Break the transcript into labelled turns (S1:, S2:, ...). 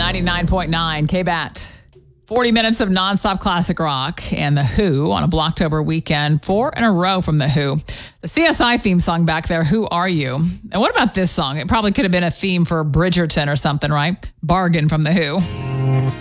S1: 99.9 KBAT. 40 minutes of nonstop classic rock and The Who on a Blocktober weekend. 4 in a row from The Who. The CSI theme song back there, Who Are You? And what about this song? It probably could have been a theme for Bridgerton or something, right? Bargain from The Who.